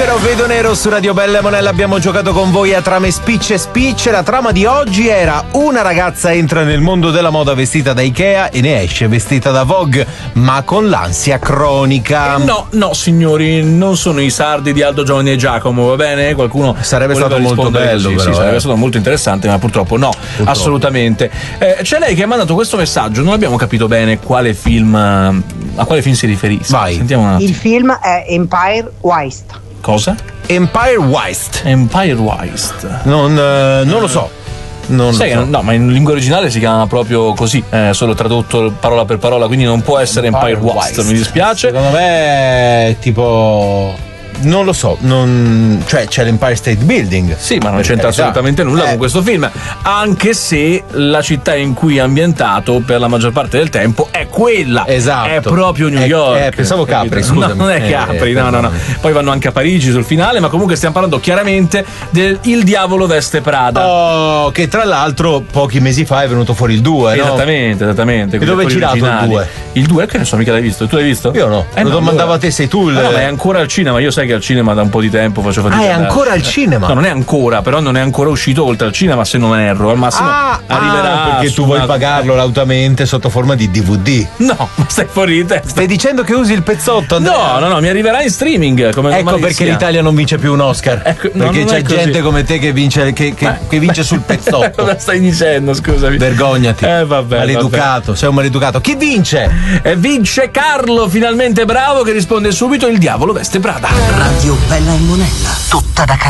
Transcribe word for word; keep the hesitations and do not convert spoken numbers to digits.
Zucchero, vedo nero su Radio Bella e Monella. Abbiamo giocato con voi a trame spicce e spicce. La trama di oggi era: una ragazza entra nel mondo della moda vestita da Ikea e ne esce vestita da Vogue, ma con l'ansia cronica. Eh, no, no signori, non sono i sardi di Aldo, Giovanni e Giacomo, va bene? Qualcuno sarebbe stato molto bello, così, però, sì, eh. sarebbe stato molto interessante, ma purtroppo no, purtroppo. Assolutamente. Eh, c'è lei che ha mandato questo messaggio, non abbiamo capito bene quale film, a quale film si riferisce. Vai. Sentiamo un attimo. Il film è Empire Waist. Cosa? Empire Waist. Empire Waist. Non, eh, non lo so. Non Sai lo so. che, no, ma in lingua originale si chiama proprio così, eh, solo tradotto parola per parola, quindi non può essere Empire, Empire Waist. Waist. Mi dispiace. Secondo me è tipo. Non lo so, non... cioè c'è l'Empire State Building. Sì, ma non c'entra assolutamente nulla eh. con questo film, anche se la città in cui è ambientato per la maggior parte del tempo è quella. Esatto. È proprio New York. Eh, pensavo Capri, scusa. No, non è Capri, eh, no, no, no. Poi vanno anche a Parigi sul finale, ma comunque stiamo parlando chiaramente del Il diavolo veste Prada. Oh, che tra l'altro pochi mesi fa è venuto fuori il due, no? Esattamente, esattamente. E dove è girato originali. il due? Il due, che ne so, mica l'hai visto? Tu l'hai visto? Io no. Eh lo no, domandavo allora. a te, sei tu il... No, ma è ancora al cinema, io sai che al cinema da un po' di tempo faccio fatica. Ah, è ancora al cinema? No, non è ancora, però non è ancora uscito oltre al cinema, se non erro. Al massimo ah, arriverà. Ah, perché tu vuoi una... pagarlo lautamente sotto forma di D V D. No, ma stai fuori di testa. Stai dicendo che usi il pezzotto, Andrea? No, no, no, mi arriverà in streaming. Come ecco perché l'Italia non vince più un Oscar. Ecco, no, perché c'è gente come te che vince, che, che, che vince sul pezzotto. Cosa stai dicendo, scusami? Vergognati. Eh, vabbè. Maleducato, vabbè. Sei un maleducato. Chi vince? E vince Carlo, finalmente bravo, che risponde subito: Il diavolo veste Prada. Radio Bella e Monella, tutta da casa.